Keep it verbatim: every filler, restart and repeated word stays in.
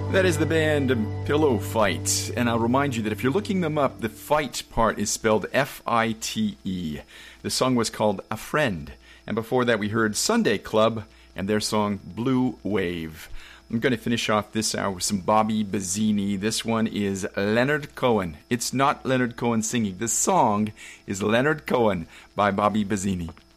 That is the band Pillow Fight, and I'll remind you that if you're looking them up, the fight part is spelled F I T E. The song was called A Friend, and before that we heard Sunday Club and their song Blue Wave. I'm going to finish off this hour with some Bobby Bazzini. This one is Leonard Cohen. It's not Leonard Cohen singing. The song is Leonard Cohen by Bobby Bazzini.